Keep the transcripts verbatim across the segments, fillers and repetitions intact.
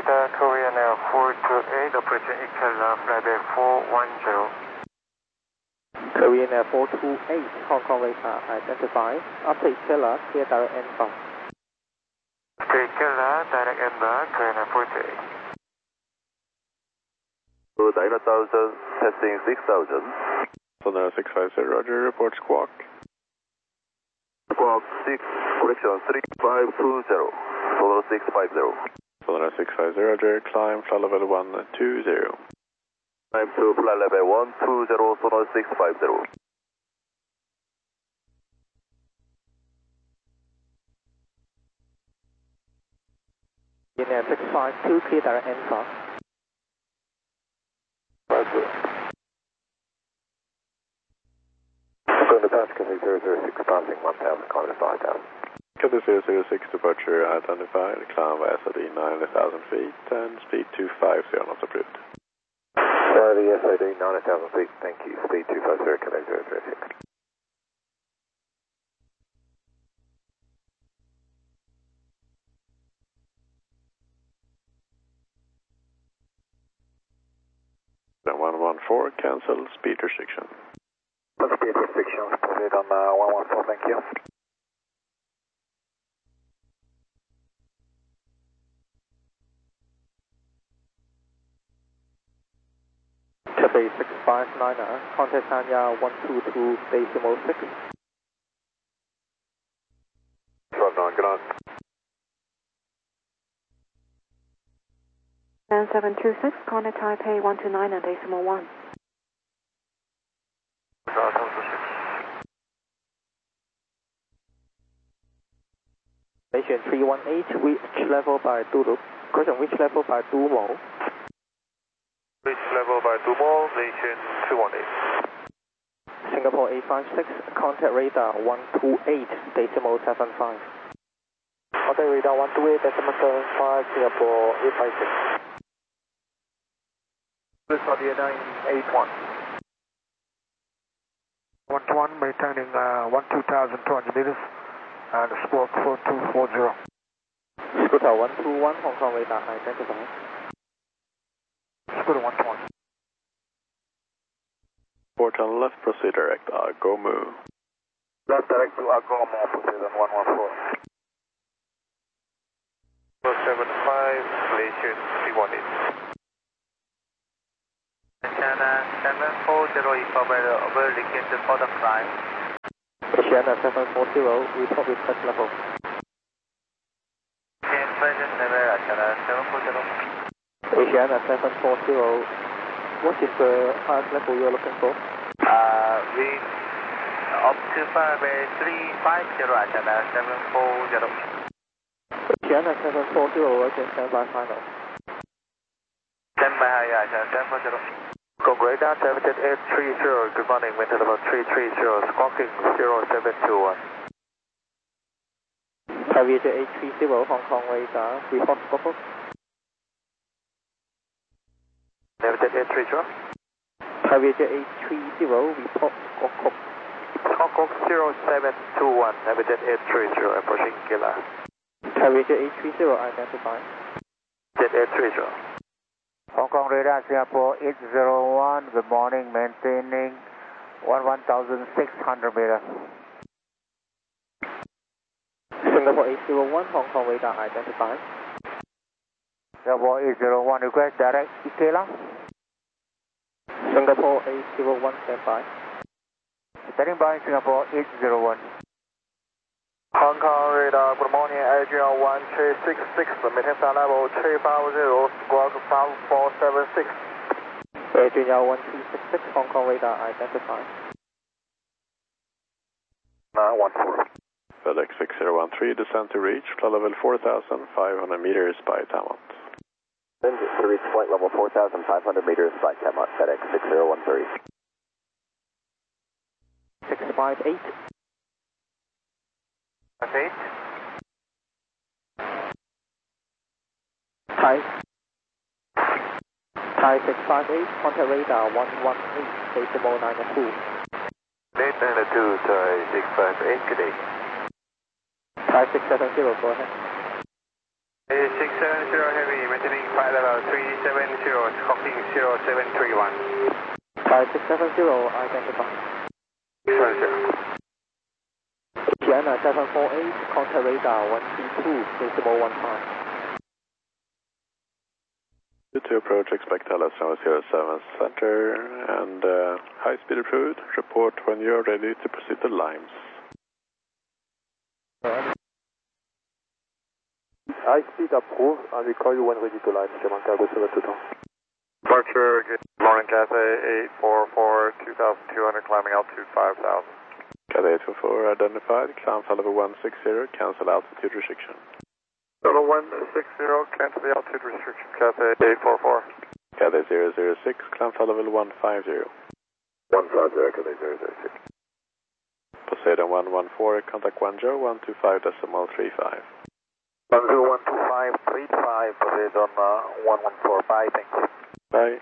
Delta Korean Air four two eight, approaching Ikela, flyback four one zero. Korean Air four two eight, Hong Kong radar identified. After Ikela, clear direct inbound. After Ikela, direct inbound, Korean Air four two eight. nine thousand, testing six thousand. Sonora six five zero, Roger, report squawk. Squawk six, correction three five two zero, Sonora six five zero. Sonora six five zero, Roger, climb, flight level one two zero. Climb to flight level one two zero, Sonora six five zero. Korean Air six five two, clear direct inbound. Roger. Going to pass Cathay zero zero six, passing one thousand, kilometers five thousand. Cathay zero zero six, departure identified, climb S O D nine thousand feet, and speed two five zero, not approved. Uh, the S O D nine thousand feet, thank you, speed two five zero, Cathay zero zero six. one one four, cancel speed restriction. Speed restrictions, proceed on uh, one one four, thank you. Cathay six five nine, contact Sanya one two two decimal six. Drive nine, good on. nine seven two six, contact Taipei one two nine and decimal one. Station three one eight, which level by Dulu? Question, which level by Dumo? Which level by Dumo, station three one eight. Singapore eight five six, contact radar one two eight, decimal seven five. Contact radar one two eight, decimal seven five, Singapore eight five six. This is Audio nine eight one. one to one, maintaining uh, one two thousand two hundred meters, and squawk four two four zero. Scooter one two one, Hong Kong radar identified. Scooter one to one. Port on left, proceed direct, Agomu. Left direct to Agomu, proceed on one one four. four seven five, station three one eight. China seven four zero, recovered over located for the climb. China seven four zero, report request level. Present level, China seven four zero. Asiana seven four zero, what is the highest level you're looking for? Uh, we up to five three five zero, China seven four zero. Asiana seven four zero, again stand by final. Stand by high, China seven four zero. Go radar seven eight three zero, good morning, wind level three three zero, squawking zero seven two one. Aviator eight three zero, Hong Kong radar, report squawk. Navigator eight three zero. Aviator eight three zero, report squawk. Squawk zero seven two one, Navigator eight three zero, approaching Kila. Aviator eight three zero, identified. Jet eight three zero. Hong Kong radar Singapore eight zero one, good morning, maintaining one thousand six hundred meters. Singapore eight zero one, Hong Kong radar identified. Singapore eight zero one, request direct Ikela. Singapore eight zero one, stand by. Standing by Singapore eight zero one. Hong Kong radar, good morning, Adrian one three six six, maintain flight level three five zero, squawk five four seven six. Adrian one three six six, Hong Kong radar identified. nine one four. FedEx six zero one three, descend to reach, flight level four thousand five hundred meters by Tamont. Then to reach flight level four thousand five hundred meters by Tamont, FedEx six zero one three. six five eight. eight. Thai. Thai six five eight, contact radar one one eight, decimal nine two. eight nine two, Thai six five eight, good day. Thai six seven zero, go ahead. Thai six seven zero heavy, maintaining flight level three seven zero, squawking zero seven three one. five six seven zero, identify. seven zero. Vienna seven four eight, contact radar one three two, decimal one five. To approach, expect L S zero zero seven center and uh, high speed approved. Report when you are ready to proceed to Limes. High speed approved, and we call you when ready to line, German Cargo seven two two. Departure, good morning, Cathay eight four four, two thousand two hundred, climbing altitude five thousand. Cathay eight four four identified, climb flight level one six zero, cancel altitude restriction. Level one six zero, cancel the altitude restriction, Cathay eight four four. Cathay zero zero six, climb flight level one five zero. one five zero, Cathay zero zero six. Poseidon one one four, contact Guangzhou one two five decimal three five. one zero one two five three five, Poseidon uh, one one four, bye, thanks. Bye.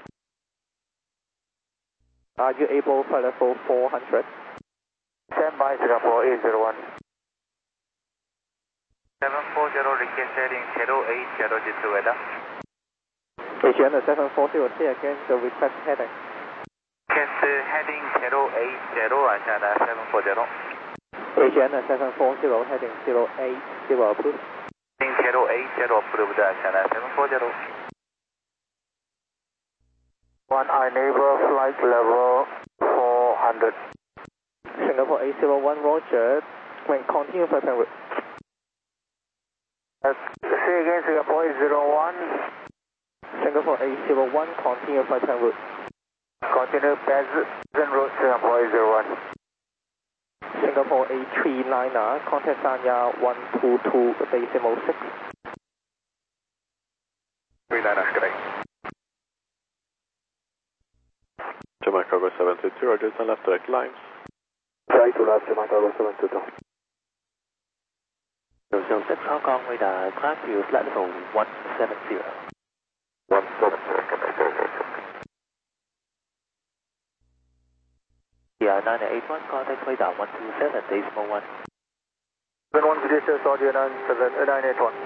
Are you able for level four hundred? Stand by Singapore eight zero one. seven four zero, request heading zero eight zero to weather. Vienna seven four zero, say again the request heading. Request heading zero eight zero, Ashana seven four zero. Vienna seven four zero, heading zero eight zero, approved. Heading zero eight zero, approved, Ashana seven four zero. One I neighbor flight level four hundred. Singapore eight zero one, roger. When continue flight plan route. Uh, say again, Singapore eight zero one. Singapore eight zero one, continue flight plan route. Continue Pleasant Road, Singapore eight zero one. Singapore eight three nine, contact Sanya one two two decimal six. three nine, good day. German Cargo seven two two, Roger, and left direct Limes. Right to left, German Cargo seven two two. zero zero six, Hong Kong radar, climb to flight level one seven zero. one seven zero, good day, zero zero six. Yeah, nine eight one, contact radar one two seven decimal one. seven one zero six, audio nine seven, nine eight one.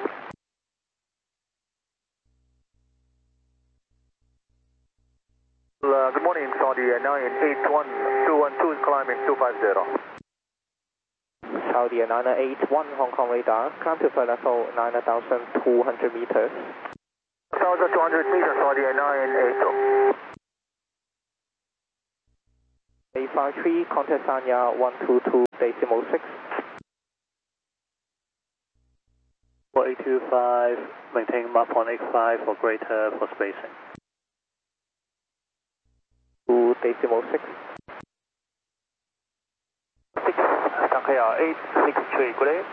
Uh, good morning, Saudi nine eight one, two one two, climbing two five zero. Saudi nine eight one, Hong Kong radar, climb to flight level nine thousand two hundred meters. one thousand two hundred meters, Saudi nine eight two. eight five three, contact Sanya one two two decimal six. four eight two five, maintain Mach one eight five for greater for spacing. two decimal six. six, Sankaya eight six three, good day.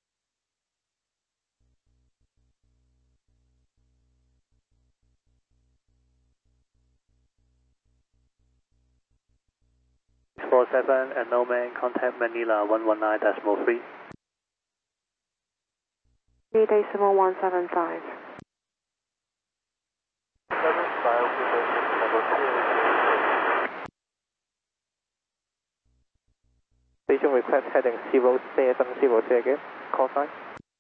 four seven and no man, contact Manila one one nine decimal three. three decimal one seven five. seven five, Station request heading zero seven zero, say again, call sign.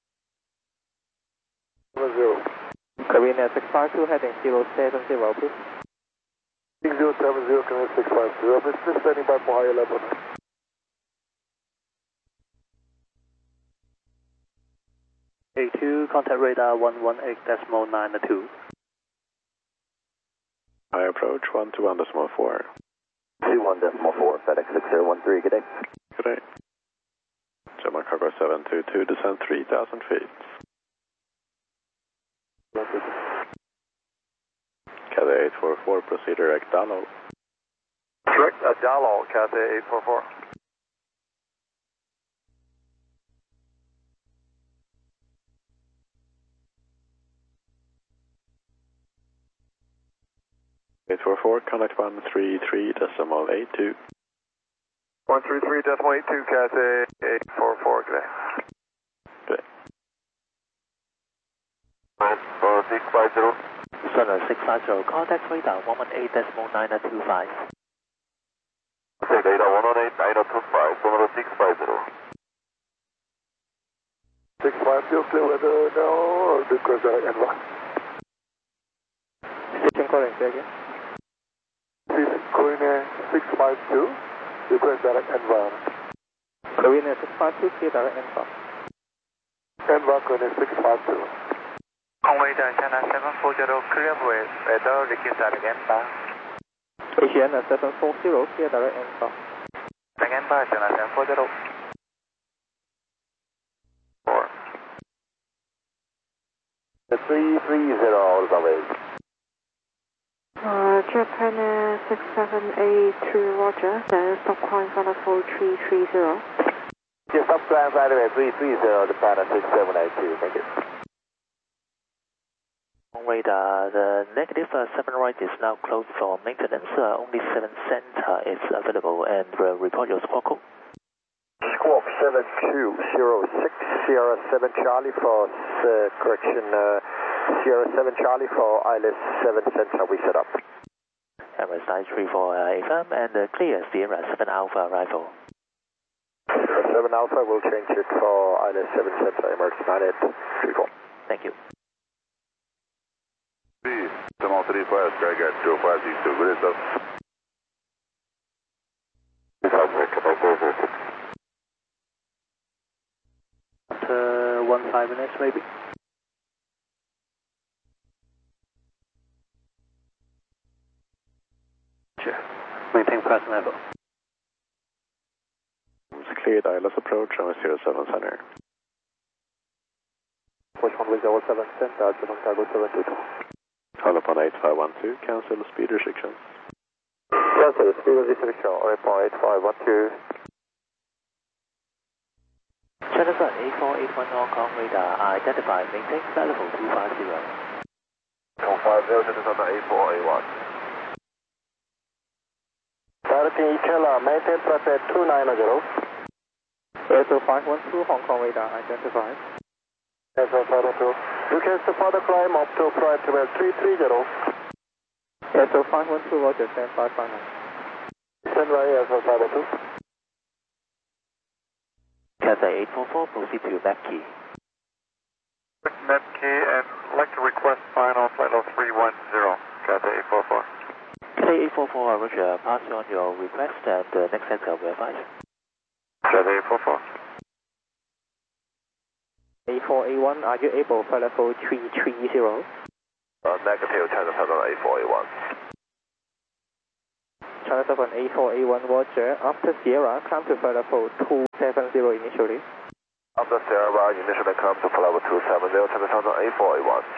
seven zero. Carina six five two, heading zero seven zero, please. six zero seven zero, connect six five zero, please standing by for higher level. A two, contact radar one one eight decimal nine two. High approach one two one decimal four. two one decimal four, FedEx six zero one three, good day. Good day. German Cargo seven two two, descend three thousand feet. Cathay eight four four, proceed direct Dallo. Direct uh, Dallo, Cathay eight four four. eight four four, contact one three three decimal eight two. one three three decimal eight two, Cathay eight four four, good day. Good. Uh, six five zero. Center six five zero, contact radar one one eight decimal nine two five. Take data one one eight nine two five, Sonora six five zero. six five five, you're clear weather now, request direct N one. Station calling, say again. Korean six five two, request direct N one. Korean six five two, clear direct N one. N one, Korean six five two. Conway China seven four zero, clear with weather, request direct N one. Asiana seven four zero, clear direct N one. Direct N one, China seven four zero. four. three three zero, all the way. Uh, Japan uh, six seven eight two, roger. Then stop climb for four three three zero. Yes, stop climb right away, three three zero, Japan six seven eight two, thank you. Conway, uh, the negative uh, seven right is now closed for maintenance. Uh, only seven center is available, and uh, report your squawk code. Squawk seven two zero six, Sierra seven Charlie for, uh, correction, uh, Sierra seven Charlie for I L S seven Center, we set up. Emirates nine three four uh, A F M and uh, clear Sierra seven Alpha arrival. Sierra seven Alpha, we'll change it for I L S seven Center, Emirates nine eight three four. Thank you. seven three five, Sky Guide two five six two, good stuff. After one five minutes maybe. Sure. Maintain present level. It's cleared I L S approach on zero seven center. Push one with zero seven center, Japan Cargo seven two two. Hold up on eight five one two, cancel speed restrictions. Cancel speed restriction, on eight five one two. China Sun eight four eight one Hong Kong radar, identify, maintain flight level two five zero. two five zero, China Sun eight four eight one. Directing Ikela, maintain flight at two nine zero. A S O five one two, Hong Kong radar, identified. A S O five one two. Request further climb up to flight level three three zero. A S O five one two, roger, stand by five nine. Stand by, A S O five one two. Cathay eight four four, proceed to map key. Map key, and I'd like to request final flight level three one zero, Cathay eight four four. Cathay eight four four, roger, pass on your request and the next center will advise. Cathay eight four four. A four A one, are you able flight level three three zero? Uh, negative, China Sun eight four eight one. China seven A four A one, roger. After Sierra, climb to flight level two seven zero initially. After Sierra, initially come to flight level two seven zero, China Sun eight four eight one.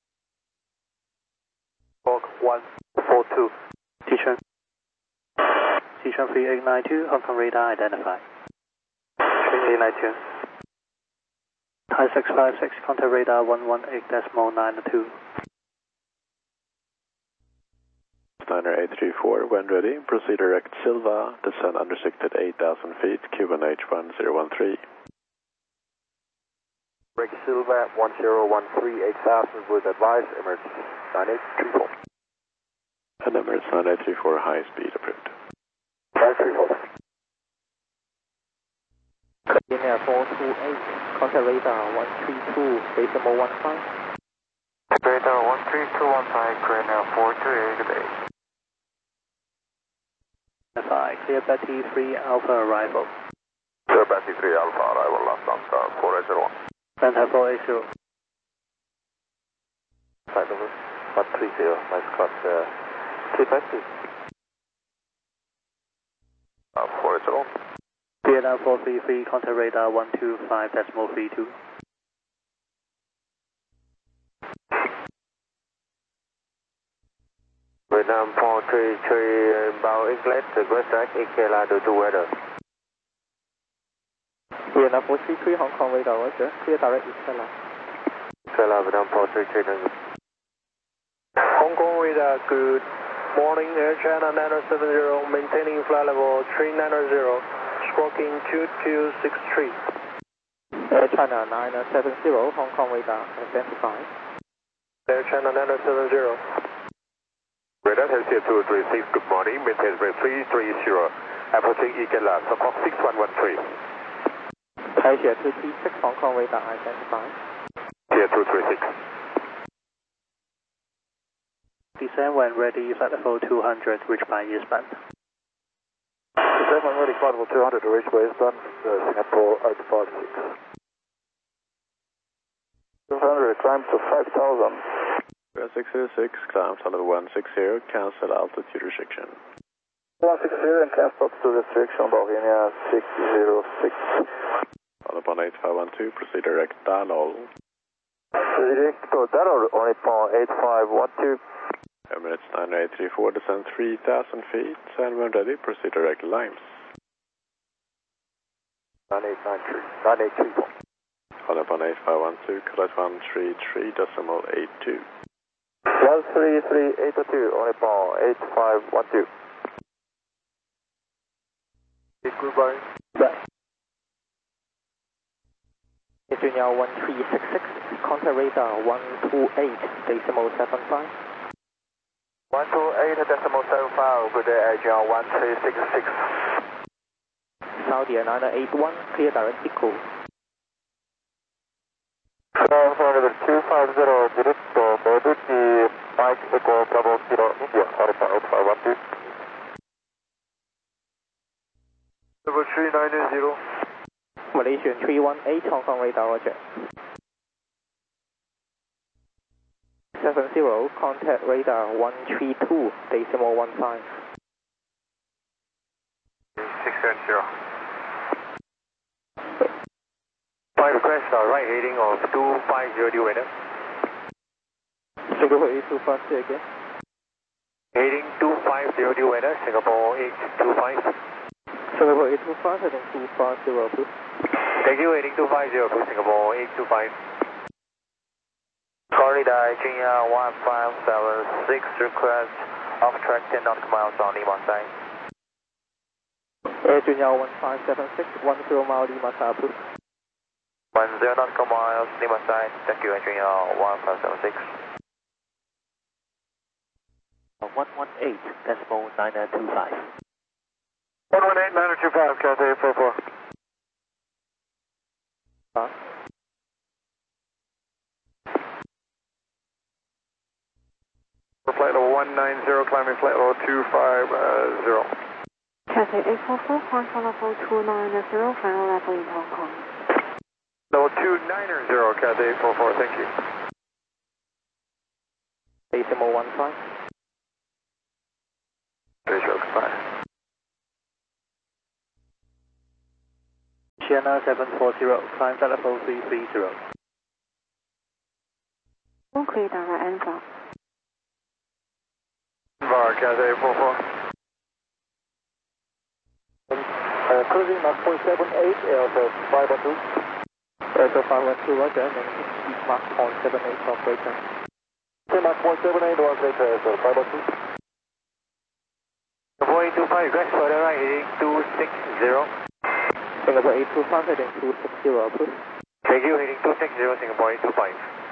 Hawk one four two. T-Tran. T-Tran three eight nine two, Hong Kong radar identified. three eight nine two. Thai six five six, contact radar one one eight decimal nine two. Steiner eight three four, when ready, proceed direct Silva, descend unrestricted eight thousand feet, Q one H one zero one three. Break Silva one zero one three, eight thousand with advice, Emirates nine eight three four. And Emirates nine eight three four, high speed approved. nine three four. Korean four two eight, contact radar one three two, decimal one five. Radar one three two one five, Korean four two eight, good day. Clear Betty three Alpha arrival. Clear Betty three Alpha arrival, last answer, four eight zero one. Panther four eight zero. Flight number one three zero, nice cut, uh, three five two. Uh, four eight zero. Vietnam four three three, contact radar one two five decimal three two. Vietnam four three three, bow English, request direct Ikela due to weather. Vietnam four three three, Hong Kong radar, roger. Clear direct Ikela. Ikela, Vietnam four three three, thank you. Hong Kong radar, good morning, Air China nine seven zero, maintaining flight level three nine zero, squawking two two six three. Air China nine seven zero, Hong Kong radar, identified. Air China nine seven zero. Radar Taxi two three six, good morning, maintain rate three three zero, approaching Ikela, squawk six one one three. Asia two three six, Hong Kong radar identified. Asia two three six. Descend when ready, flight level two hundred, reach by eastbound. Descend when ready, flight level two hundred to reach by eastbound, uh, Singapore eight five six. two hundred, climb to five thousand. six zero six, climb to level one six zero, cancel altitude restriction. one six zero and cancel altitude restriction, Bohemia six zero six. On upon eight five one two, proceed direct dial. Direct to dial, on upon eight five one two. Emirates nine eight three four, descend three thousand feet, and when ready, proceed direct Limes. nine eight nine three, nine eight three four. On upon eight five one two, collect one three three decimal eight two. one three three eight two, on upon eight five one two. Goodbye. Bye. Junior one three six six, contact radar one two eight, decimal seven five. one two eight decimal seven five, good day, Junior one three six six. Saudi nine eight one, clear direct echo. two five zero, direct to Meduti, Mike Echo Bravo Kilo India, on upon eight five one two. Level three nine zero. Malaysian three one eight, Hong Kong radar, roger. seven zero, contact radar one three two, decimal one five. six seven zero. Flight request, uh, right heading of two five zero, due weather. Singapore eight two five, say again. Heading two five zero, due weather, Singapore eight two five. Singapore eight two five, heading two five zero, please. Thank you, heading two five zero, to Singapore eight two five. Corridor Junior one five seven six, request off track ten nautical miles on Lima side. Air Junior one five seven six, one zero mile Lima side, please. one zero nautical miles Lima side, thank you, Air Junior one five seven six. one one eight, decimal nine two five. one one eight nine two five, Cathay four four. Huh? Flight level one nine zero, climbing flight level two five zero. Cathay eight four four, climb for level two nine zero, final level in Hong Kong. Level two nine zero, Cathay eight four four, thank you. Decimal one five. Visual, goodbye. Sienna seven four zero, climb flight level three three zero. One clear direct Envar. Envar, Cathay eight four four. Uh, cruising Mach point seven eight, Airfield five one two. Airfield five one two, roger, and then Mach point seven eight, operator. Mach point seven eight, operator, Airfield five one two. Singapore eight two five, request further right, heading two six zero. Singapore eight two five, heading two six zero, please. Thank you, heading two six zero, Singapore eight two five.